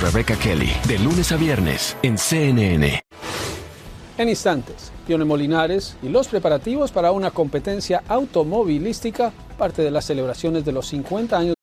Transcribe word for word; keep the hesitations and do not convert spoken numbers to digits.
Rebecca Kelly, de lunes a viernes en C N N. En instantes, Yone Molinares y los preparativos para una competencia automovilística, parte de las celebraciones de los cincuenta años